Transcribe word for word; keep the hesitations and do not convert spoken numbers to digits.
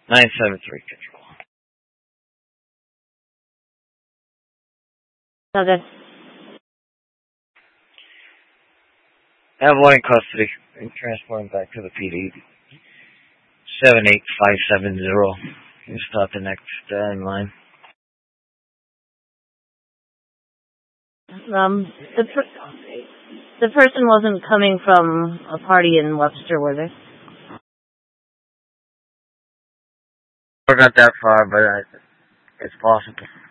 nine seven three control. Okay. I have one in custody. I'm transporting back to the P D. seven eight five seven zero. You start the next uh, in line. Um, the per- the person wasn't coming from a party in Webster, were they? We're not that far, but uh, it's possible.